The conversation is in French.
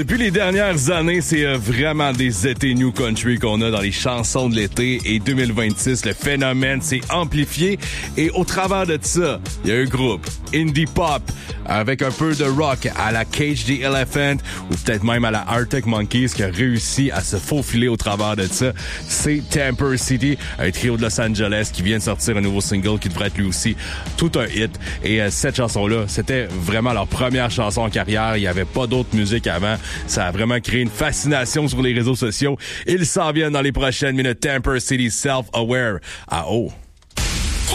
Depuis les dernières années, c'est vraiment des étés New Country qu'on a dans les chansons de l'été. Et 2026, le phénomène s'est amplifié. Et au travers de ça, il y a un groupe indie pop avec un peu de rock à la Cage the Elephant ou peut-être même à la Arctic Monkeys qui a réussi à se faufiler au travers de ça. C'est Temper City, un trio de Los Angeles qui vient de sortir un nouveau single qui devrait être lui aussi tout un hit. Et cette chanson-là, c'était vraiment leur première chanson en carrière. Il n'y avait pas d'autre musique avant. Ça a vraiment créé une fascination sur les réseaux sociaux. Ils s'en viennent dans les prochaines minutes. Temper City Self-Aware. Ah oh!